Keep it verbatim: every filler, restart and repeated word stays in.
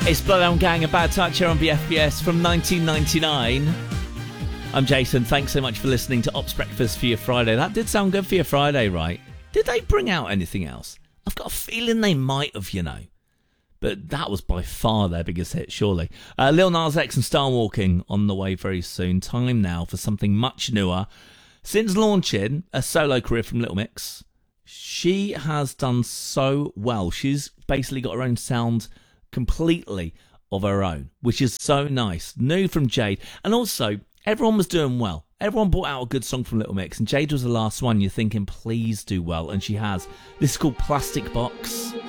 It's Bloodhound Gang and Bad Touch here on B F B S from nineteen ninety-nine. I'm Jason. Thanks so much for listening to Ops Breakfast for your Friday. That did sound good for your Friday, right? Did they bring out anything else? I've got a feeling they might have, you know. But that was by far their biggest hit, surely. Uh, Lil Nas X and Star Walking on the way very soon. Time now for something much newer. Since launching a solo career from Little Mix, she has done so well. She's basically got her own sound completely of her own, which is so nice. New from Jade. And also, everyone was doing well. Everyone brought out a good song from Little Mix, and Jade was the last one. You're thinking, please do well, and she has. This is called Plastic Box.